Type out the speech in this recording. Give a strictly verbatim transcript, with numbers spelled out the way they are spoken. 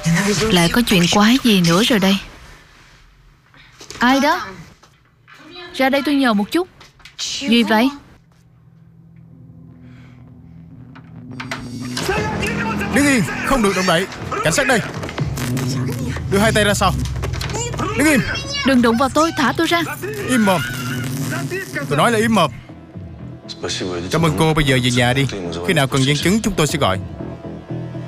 Lại có chuyện quái gì nữa rồi đây? Ai đó? Ra đây tôi nhờ một chút. Gì vậy? Đứng yên, không được động đậy. Cảnh sát đây. Đưa hai tay ra sau. Đứng im. Đừng đụng vào tôi, thả tôi ra. Im mồm. Tôi nói là im mồm. Cảm ơn cô, bây giờ về nhà đi. Khi nào cần nhân chứng chúng tôi sẽ gọi.